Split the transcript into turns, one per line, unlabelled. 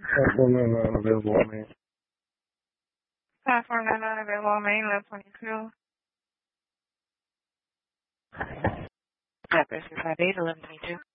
499 available on me.
5499 available on main, 1122. Address is ID 1122.